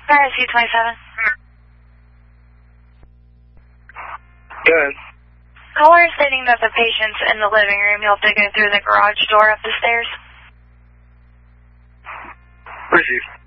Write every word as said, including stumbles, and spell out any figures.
R S U twenty-seven. Good. Caller stating that the patient's in the living room. You'll have to go through the garage door up the stairs. Received.